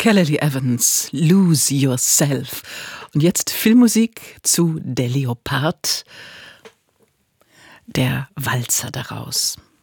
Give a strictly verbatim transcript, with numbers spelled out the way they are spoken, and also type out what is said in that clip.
Kelly Evans, Lose Yourself. Und jetzt Filmmusik zu Der Leopard, der Walzer daraus.